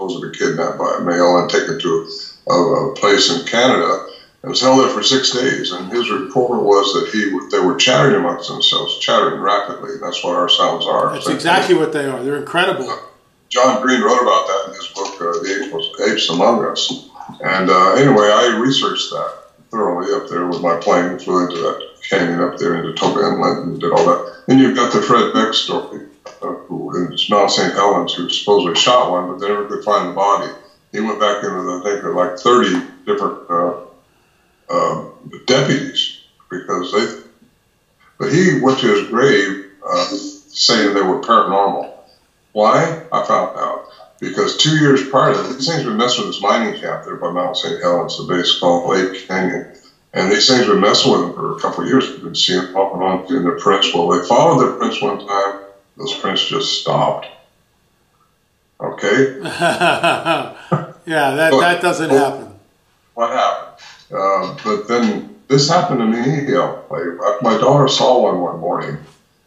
supposedly kidnapped by a male and taken to a place in Canada and was held there for 6 days. And his report was that they were chattering amongst themselves, chattering rapidly. That's what our sounds are. That's exactly what they are. They're incredible. John Green wrote about that in his book, The Apes Among Us. And anyway, I researched that thoroughly up there with my plane, flew into that canyon up there into Toba Inlet and did all that. Then you've got the Fred Beck story, who is now St. Helens, who supposedly shot one, but they never could find the body. He went back into I think there were like 30 different deputies but he went to his grave saying they were paranormal. Why? I found out. Because 2 years prior to that, these things were messing with this mining camp there by Mount St. Helens, the base called Lake Canyon. And these things were messing with them for a couple of years. We've been seeing them off and on in their prints. Well, they followed their prints one time. Those prints just stopped. Okay? Yeah, that doesn't happen. What happened? But then this happened to me. My daughter saw one morning.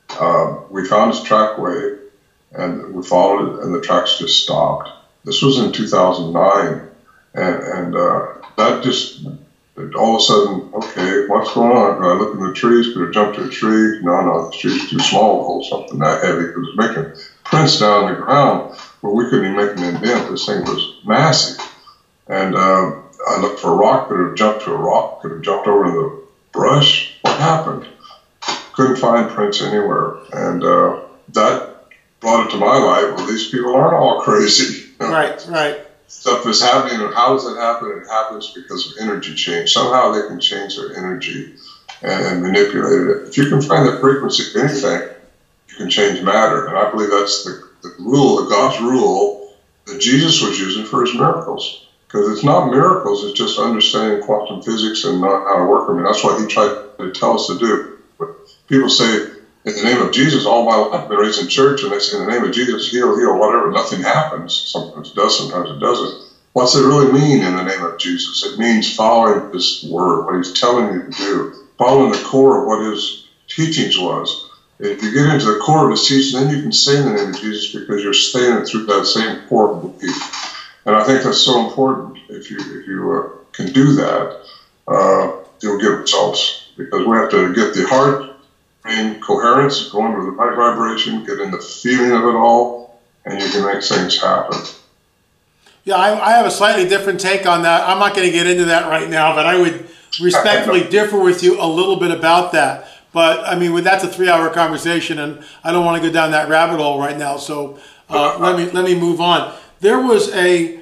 We found his trackway. And we followed it, and the tracks just stopped. This was in 2009, and that just all of a sudden, okay, what's going on? I look in the trees. Could have jumped to a tree? No, the tree's too small to hold something that heavy. It was making prints down on the ground, but we couldn't even make an indent. This thing was massive, and I looked for a rock. Could have jumped to a rock. Could have jumped over the brush. What happened? Couldn't find prints anywhere, and that brought it to my life. Well, these people aren't all crazy. Right. Stuff is happening, and how does it happen? It happens because of energy change. Somehow they can change their energy and manipulate it. If you can find the frequency of anything, you can change matter. And I believe that's the rule, the God's rule that Jesus was using for his miracles. Because it's not miracles, it's just understanding quantum physics and not how to work them. And that's what he tried to tell us to do. But people say, in the name of Jesus, all my life I've been raised in church, and they say, in the name of Jesus, heal, whatever. Nothing happens. Sometimes it does, sometimes it doesn't. What's it really mean in the name of Jesus? It means following his word, what he's telling you to do, following the core of what his teachings was. If you get into the core of his teaching, then you can say in the name of Jesus because you're staying through that same core belief. And I think that's so important. If you can do that, you'll get results, because we have to get the heart in coherence, going with the right vibration, get in the feeling of it all, and you can make things happen. Yeah, I have a slightly different take on that. I'm not going to get into that right now, but I would respectfully differ with you a little bit about that. But I mean, that's a 3-hour conversation, and I don't want to go down that rabbit hole right now. So let me move on. There was an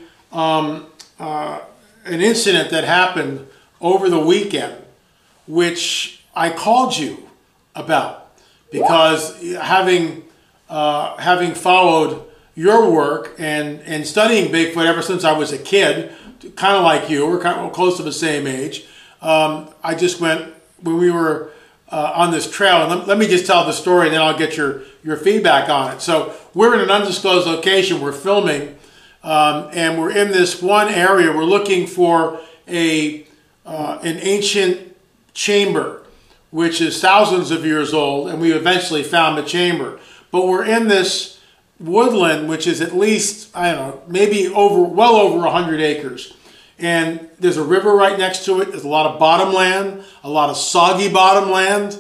incident that happened over the weekend, which I called you about, because having followed your work and studying Bigfoot ever since I was a kid, kind of like you, we're kind of close to the same age. I just went when we were on this trail, and let me just tell the story, and then I'll get your feedback on it. So we're in an undisclosed location. We're filming, and we're in this one area. We're looking for an ancient chamber, which is thousands of years old, and we eventually found the chamber. But we're in this woodland, which is at least, I don't know, maybe well over 100 acres. And there's a river right next to it. There's a lot of bottom land, a lot of soggy bottom land,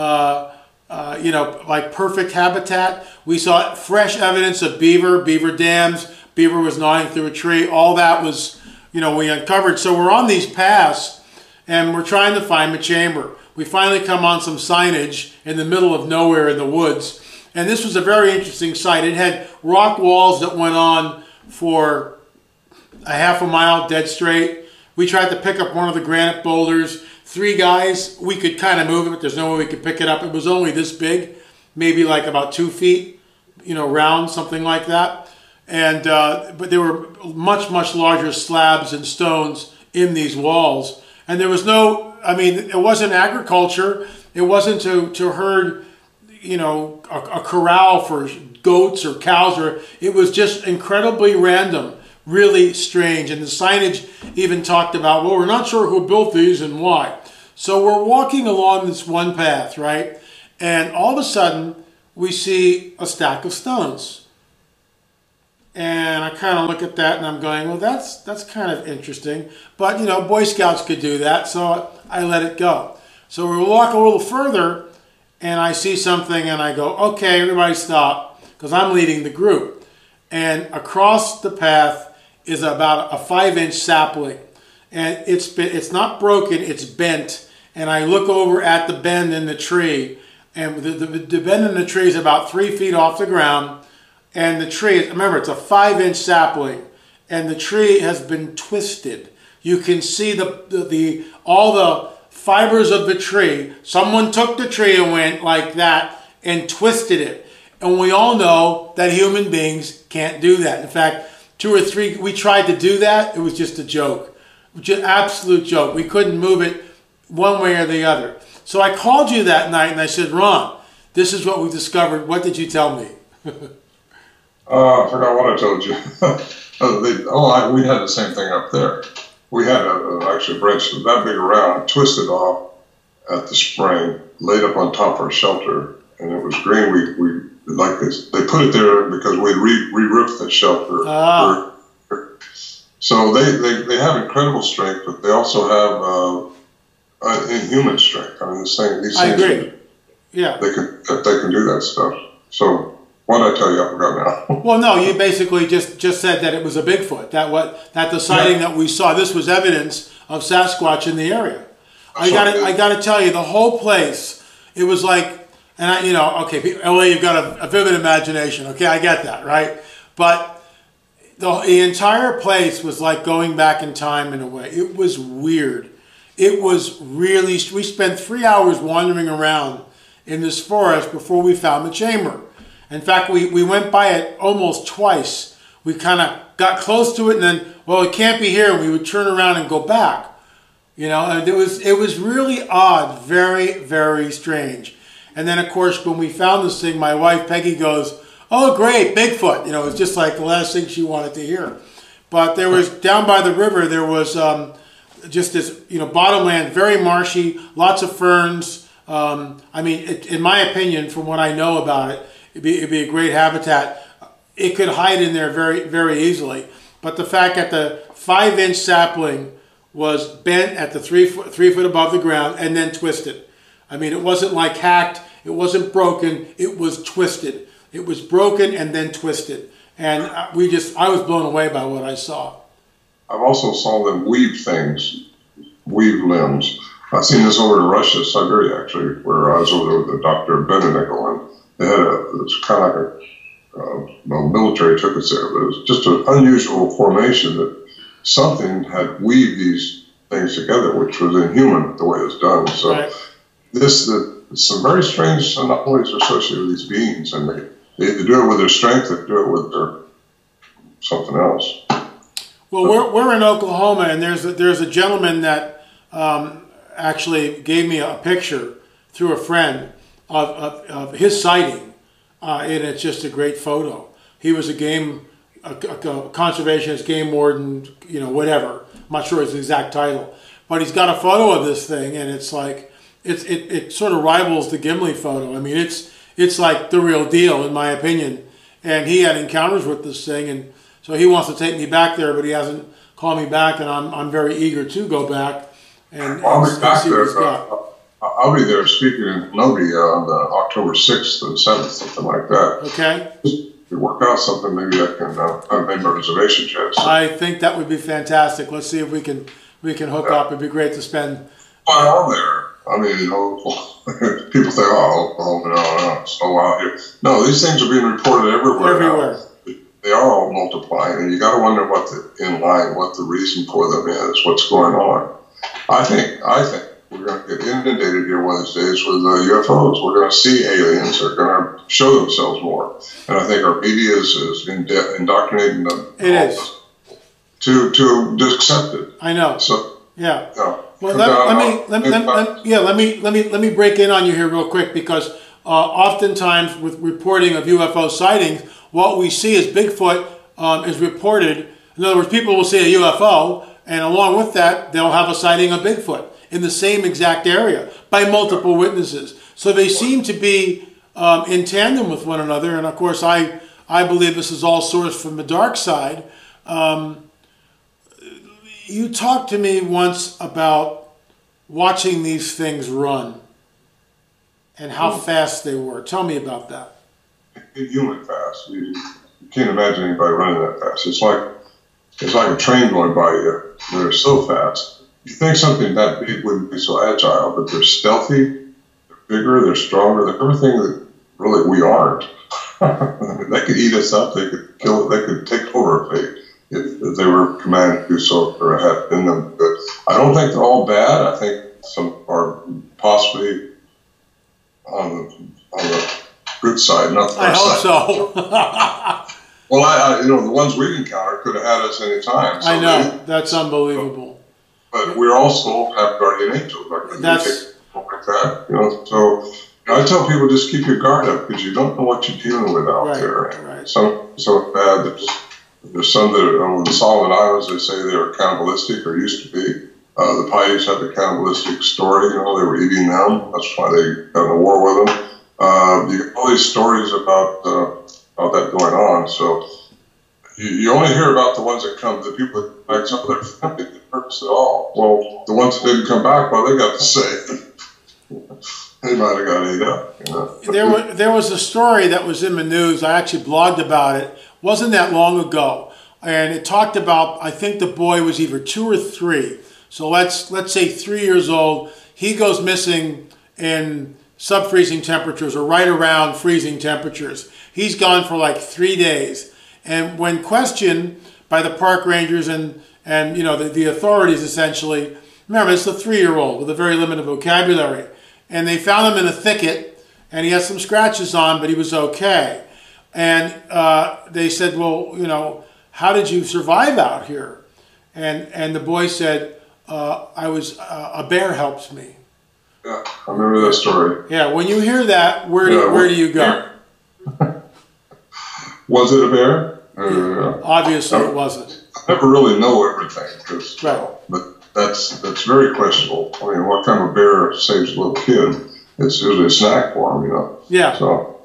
like perfect habitat. We saw fresh evidence of beaver dams. Beaver was gnawing through a tree. All that was, we uncovered. So we're on these paths, and we're trying to find the chamber. We finally come on some signage in the middle of nowhere in the woods. And this was a very interesting site. It had rock walls that went on for a half a mile dead straight. We tried to pick up one of the granite boulders. 3 guys, we could kind of move it, but there's no way we could pick it up. It was only this big, maybe like about 2 feet, round, something like that. And but there were much larger slabs and stones in these walls. And there was it wasn't agriculture. It wasn't to herd, a corral for goats or cows. It was just incredibly random, really strange. And the signage even talked about, well, we're not sure who built these and why. So we're walking along this one path, right? And all of a sudden, we see a stack of stones. And I kind of look at that and I'm going, well, that's kind of interesting. But, Boy Scouts could do that, so I let it go. So we walk a little further and I see something and I go, okay, everybody stop, because I'm leading the group. And across the path is about a 5-inch sapling. And it's not broken, it's bent. And I look over at the bend in the tree, and the bend in the tree is about 3 feet off the ground. And the tree, remember, it's a 5-inch sapling, and the tree has been twisted. You can see all the fibers of the tree. Someone took the tree and went like that and twisted it. And we all know that human beings can't do that. In fact, 2 or 3, we tried to do that. It was just a joke, just absolute joke. We couldn't move it one way or the other. So I called you that night and I said, Ron, this is what we discovered. What did you tell me? I forgot what I told you. We had the same thing up there. We had actually a branch that big around, twisted off at the spring, laid up on top of our shelter, and it was green. We like this. They put it there because we re-roofed the shelter. So they have incredible strength, but they also have inhuman strength. I mean, these things. I agree. Yeah. They can do that stuff. So. What did I tell you? I forgot now. Well, no, you basically just said that it was a Bigfoot. That the sighting that we saw, this was evidence of Sasquatch in the area. I got to tell you, the whole place, it was like, and okay, LA, you've got a vivid imagination. Okay, I get that, right? But the entire place was like going back in time in a way. It was weird. It was really. We spent 3 hours wandering around in this forest before we found the chamber. In fact, we went by it almost twice. We kind of got close to it and then, well, it can't be here. And we would turn around and go back. And it was really odd, very, very strange. And then, of course, when we found this thing, my wife, Peggy, goes, oh, great, Bigfoot. It was just like the last thing she wanted to hear. But there was, down by the river, there was just this, bottomland, very marshy, lots of ferns. In my opinion, from what I know about it, It'd be a great habitat. It could hide in there very, very easily. But the fact that the 5-inch sapling was bent at the 3 foot above the ground and then twisted. I mean, it wasn't like hacked. It wasn't broken. It was twisted. It was broken and then twisted. And I was blown away by what I saw. I've also saw them weave things, weave limbs. I've seen this over in Russia, Siberia, actually, where I was over there with Dr. Benedict, and they had it's kind of like military took us there, but it was just an unusual formation that something had weaved these things together, which was inhuman the way it was done. So right. Some very strange anomalies are associated with these beings, and they do it with their strength, they do it with their something else. Well, we're in Oklahoma, and there's a gentleman that actually gave me a picture through a friend of his sighting, and it's just a great photo. He was a conservationist, game warden, whatever. I'm not sure his exact title, but he's got a photo of this thing, and it's like it sort of rivals the Gimli photo. I mean, it's like the real deal, in my opinion. And he had encounters with this thing, and so he wants to take me back there, but he hasn't called me back, and I'm very eager to go back and I'll be back see there. what he's got. I'll be there speaking in Novi on October 6th and 7th, something like that. Okay. If we work out something, maybe I can I've made my reservation yet. So. I think that would be fantastic. Let's see if we can hook up. It'd be great to spend. While I'm there, I mean, people think, oh, no, it's so out here. No, these things are being reported everywhere. Everywhere. Now. They are all multiplying, and you got to wonder what the reason for them is, what's going on. I think we're going to get inundated here one of these days with UFOs. We're going to see aliens. They're going to show themselves more. And I think our media is indoctrinating them. It is. To accept it. I know. So, yeah. Well, let me break in on you here real quick, because oftentimes with reporting of UFO sightings, what we see as Bigfoot is reported. In other words, people will see a UFO, and along with that, they'll have a sighting of Bigfoot in the same exact area by multiple witnesses. So they seem to be in tandem with one another. And of course, I I believe this is all sourced from the dark side. You talked to me once about watching these things run and how fast they were. Tell me about that. Human fast. You can't imagine anybody running that fast. It's like a train going by you. They're so fast. You think something that big wouldn't be so agile, but they're stealthy, they're bigger, they're stronger, they're everything that really we aren't. They could eat us up, they could kill it, they could take over if they were commanded to do so or had in them. But I don't think they're all bad. I think some are possibly on the good side, not the I hope side. so. Well, I the ones we've encountered could have had us any time. So I know, that's unbelievable. But we also have guardian angels, like that. So I tell people just keep your guard up because you don't know what you're dealing with out there. Right. Some so bad. There's some that are on the Solomon Islands. They say they are cannibalistic or used to be. The Paiutes have a cannibalistic story. They were eating them. That's why they got in a war with them. You get all these stories about that going on. So you only hear about the ones that come, the people that like some of their family didn't purpose at all. Well, the ones that didn't come back, well, they got to say. They might have got ate up. There was a story that was in the news. I actually blogged about it. Wasn't that long ago, and it talked about. I think the boy was either 2 or 3. So let's say 3 years old. He goes missing in sub-freezing temperatures or right around freezing temperatures. He's gone for like 3 days, and when questioned by the park rangers and the authorities, essentially, remember it's a 3-year-old with a very limited vocabulary. And they found him in a thicket, and he had some scratches on, but he was okay. And they said, well, how did you survive out here? And the boy said, a bear helped me. Yeah, I remember that story. Yeah, when you hear that, where do you go? Was it a bear? Obviously, it wasn't. I never really know everything, right. But that's very questionable. I mean, what kind of bear saves a little kid? It's usually a snack for him, Yeah. So,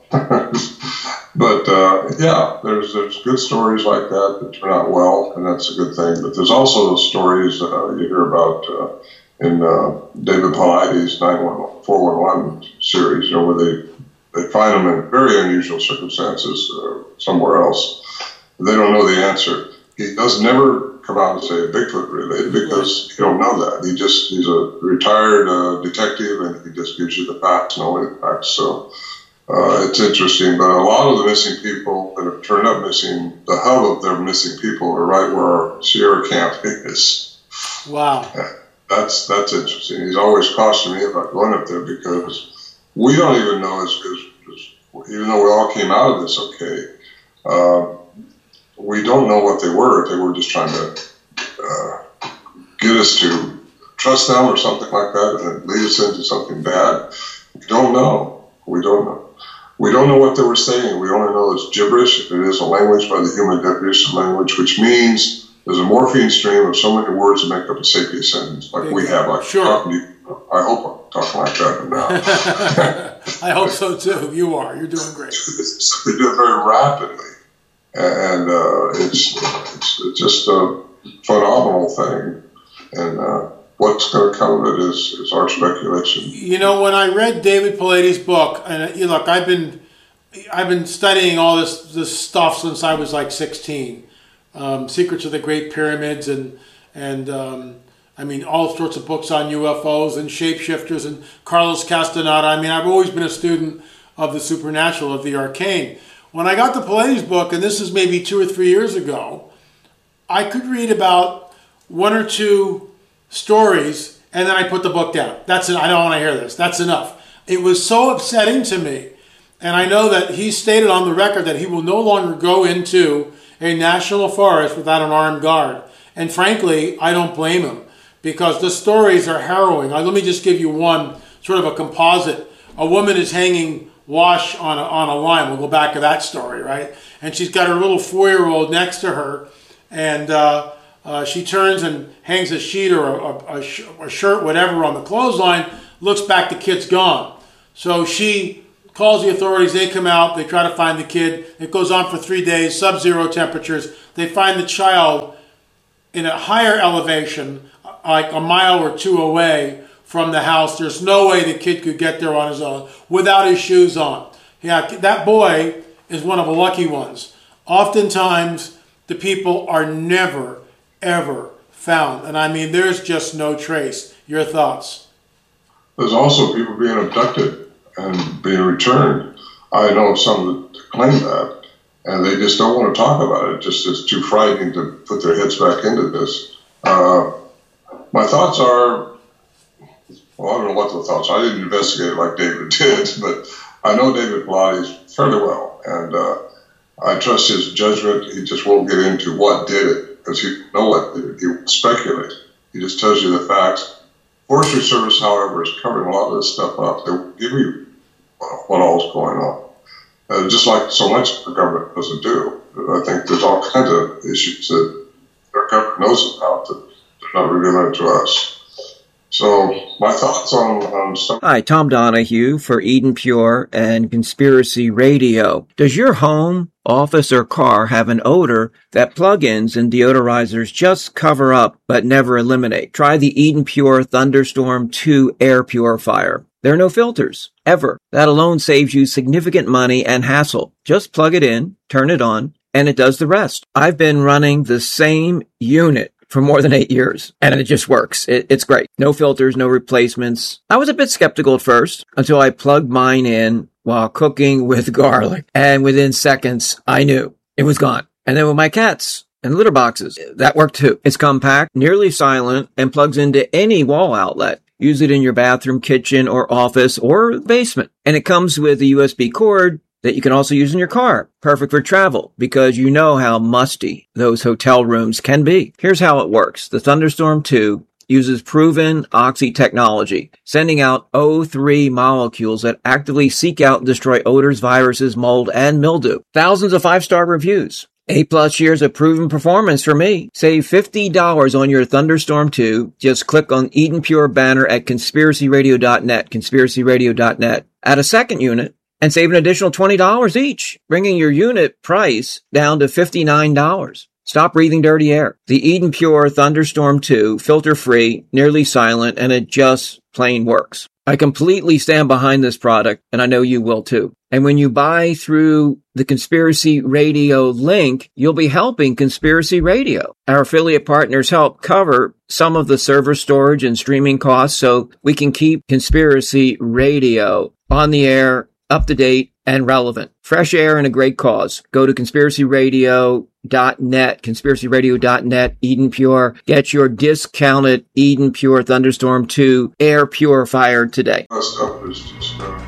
but there's good stories like that turn out well, and that's a good thing. But there's also those stories you hear about in David Paulides' 411 series, where they find them in very unusual circumstances somewhere else. They don't know the answer. He does never come out and say Bigfoot related because you don't know that. He's a retired detective, and he just gives you the facts and only the facts. So it's interesting. But a lot of the missing people that have turned up missing, the hub of their missing people are right where our Sierra camp is. Wow. That's interesting. He's always cautioned me about going up there because we don't even know, even though we all came out of this okay, we don't know what they were. If they were just trying to get us to trust them or something like that and lead us into something bad. We don't know. We don't know what they were saying. We only know it's gibberish. If it is a language by the human definition language, which means there's a morphine stream of so many words that make up a sapient sentence, like we have. Like sure. I hope I'm talking like that now. I hope so too. You are. You're doing great. They do it very rapidly. And it's just a phenomenal thing. And what's going to come of it is our speculation. When I read David Paulides' book, and look, I've been studying all this stuff since I was like 16. Secrets of the Great Pyramids and all sorts of books on UFOs and shapeshifters and Carlos Castaneda. I've always been a student of the supernatural, of the arcane. When I got the Paulides book, and this is maybe 2 or 3 years ago, I could read about 1 or 2 stories, and then I put the book down. That's it. I don't want to hear this. That's enough. It was so upsetting to me. And I know that he stated on the record that he will no longer go into a national forest without an armed guard. And frankly, I don't blame him, because the stories are harrowing. Let me just give you one, sort of a composite. A woman is hanging wash on a line. We'll go back to that story, right? And she's got her little 4-year-old next to her, and she turns and hangs a sheet or a shirt, whatever, on the clothesline, looks back, the kid's gone. So she calls the authorities. They come out. They try to find the kid. It goes on for 3 days, sub-zero temperatures. They find the child in a higher elevation, like a mile or two away from the house. There's no way the kid could get there on his own without his shoes on. Yeah, that boy is one of the lucky ones. Oftentimes, the people are never, ever found. And I mean, there's just no trace. Your thoughts? There's also people being abducted and being returned. I know some that claim that, and they just don't want to talk about it. Just it's too frightening to put their heads back into this. My thoughts are, well, I don't know what the thoughts are. I didn't investigate it like David did, but I know David Pilates fairly well, and I trust his judgment. He just won't get into what did it, because he doesn't know what did it. He won't speculate. He just tells you the facts. Forestry Service, however, is covering a lot of this stuff up. They will give you what all is going on. Just like so much the government doesn't do. I think there's all kinds of issues that our government knows about that they're not revealing to us. So my thoughts on some... Hi, Tom Donahue for Eden Pure and Conspiracy Radio. Does your home, office, or car have an odor that plug-ins and deodorizers just cover up but never eliminate? Try the Eden Pure Thunderstorm 2 air purifier. There are no filters, ever. That alone saves you significant money and hassle. Just plug it in, turn it on, and it does the rest. I've been running the same unit for more than 8 years, and it just works. It's great. No filters, no replacements. I was a bit skeptical at first until I plugged mine in while cooking with garlic, and within seconds, I knew it was gone. And then with my cats and litter boxes, that worked too. It's compact, nearly silent, and plugs into any wall outlet. Use it in your bathroom, kitchen, or office, or basement. And it comes with a USB cord that you can also use in your car. Perfect for travel, because you know how musty those hotel rooms can be. Here's how it works. The Thunderstorm 2 uses proven oxy technology, sending out O3 molecules that actively seek out and destroy odors, viruses, mold, and mildew. Thousands of 5-star reviews. 8+ years of proven performance for me. Save $50 on your Thunderstorm 2. Just click on Eden Pure banner at conspiracyradio.net, conspiracyradio.net. Add a second unit and save an additional $20 each, bringing your unit price down to $59. Stop breathing dirty air. The Eden Pure Thunderstorm 2, filter-free, nearly silent, and it just plain works. I completely stand behind this product, and I know you will too. And when you buy through the Conspiracy Radio link, you'll be helping Conspiracy Radio. Our affiliate partners help cover some of the server storage and streaming costs so we can keep Conspiracy Radio on the air, up to date, and relevant. Fresh air and a great cause. Go to conspiracyradio.net, conspiracyradio.net, Eden Pure. Get your discounted Eden Pure Thunderstorm 2 air purifier today. Stuff is just